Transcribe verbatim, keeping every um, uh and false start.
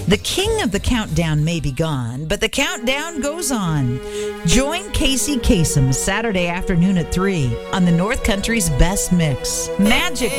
The king of the countdown may be gone, but the countdown goes on. Join Casey Kasem Saturday afternoon at three on the North Country's Best Mix. Magic